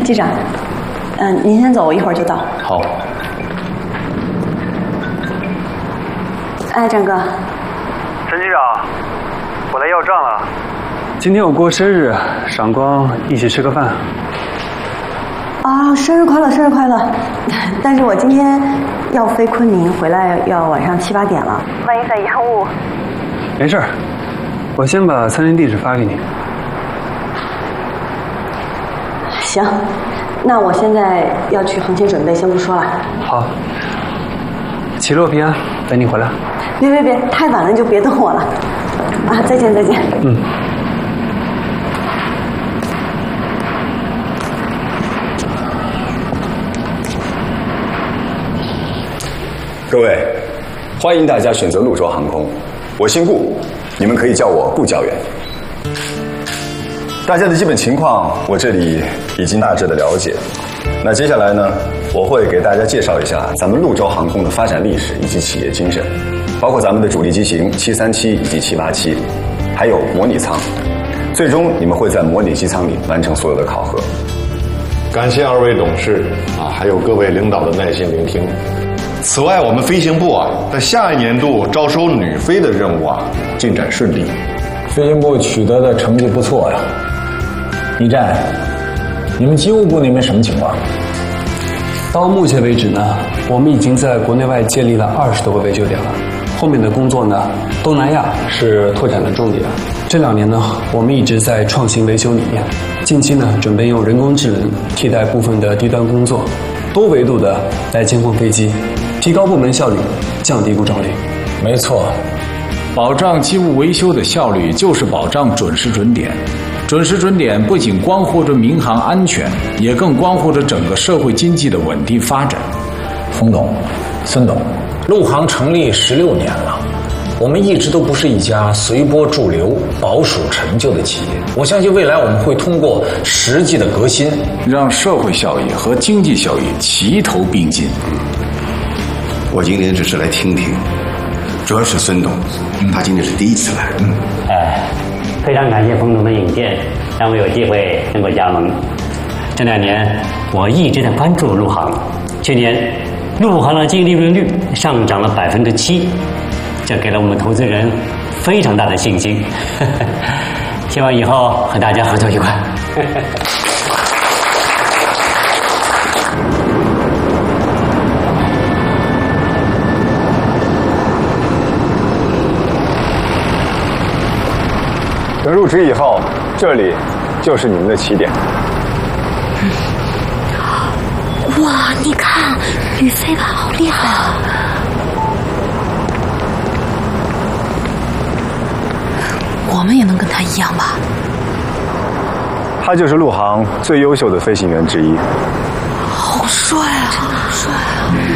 机长，您先走，我一会儿就到。 好。 哎，张哥。 陈机长，我来要账了。 今天我过生日，赏光一起吃个饭。 啊，生日快乐，生日快乐！但是我今天要飞昆明，回来要晚上7、8点了，万一再延误。 没事儿，我先把餐厅地址发给你。 行，那我现在要去横琴准备，先不说了。 好，起落平安，等你回来。 别，太晚了就别等我了。啊，再见。 嗯。 各位，欢迎大家选择陆州航空。我姓顾，你们可以叫我顾教员。大家的基本情况我这里已经大致的了解。那接下来呢，我会给大家介绍一下咱们陆州航空的发展历史以及企业精神，包括咱们的主力机型737以及787，还有模拟舱。最终你们会在模拟机舱里完成所有的考核。 感谢2位董事还有各位领导的耐心聆听。此外，我们飞行部在下一年度招收女飞的任务进展顺利， 飞行部取得的成绩不错呀。一战，你们机务部那边什么情况？ 到目前为止呢，我们已经在国内外建立了20多个维修点了。后面的工作呢，东南亚是拓展的重点。这2年呢，我们一直在创新维修理念。近期呢，准备用人工智能替代部分的低端工作，多维度的来监控飞机，提高部门效率，降低故障率。 没错， 保障机务维修的效率，就是保障准时准点。准时准点不仅关乎着民航安全，也更关乎着整个社会经济的稳定发展。 冯董、孙董，陆航成立16年了，我们一直都不是一家随波逐流、保守陈旧的企业。我相信未来我们会通过实际的革新， 让社会效益和经济效益齐头并进。 我今天只是来听听，主要是孙董，他今天是第一次来。 非常感谢冯总的引荐，让我有机会能够加盟。这2年我一直在关注陆航，去年陆航的净利润率上涨了7%，这给了我们投资人非常大的信心。希望以后和大家合作愉快。 等入职以后，这里就是你们的起点。 哇，你看，女飞吧，好厉害啊！我们也能跟她一样吧？ 他就是陆航最优秀的飞行员之一。 好帅啊！真的好帅啊！